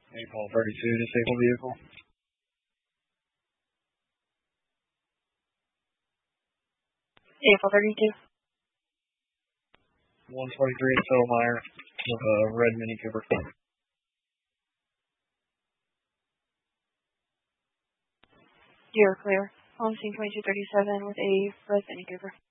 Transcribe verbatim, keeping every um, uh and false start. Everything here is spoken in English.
April thirty-two, disabled vehicle. April thirty-two. one twenty-three at Settlemire with a red Mini Cooper. You're clear. On scene twenty-two thirty-seven with a red Mini Cooper.